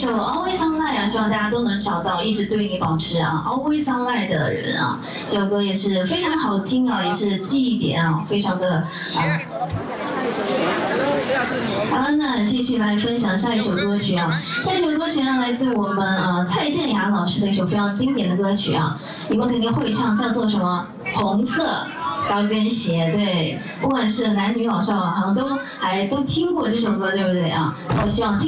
首 Always Online 啊，希望大家都能找到一直对你保持啊 Always Online 的人啊。这首歌也是非常好听啊，也是记忆点啊，非常的好了，那继续来分享下一首歌曲啊。下一首歌曲呢，来自我们蔡健雅老师的一首非常经典的歌曲啊，你们肯定会唱，叫做什么？红色高跟鞋。对，不管是男女老少啊，好像都听过这首歌，对不对啊？我希望。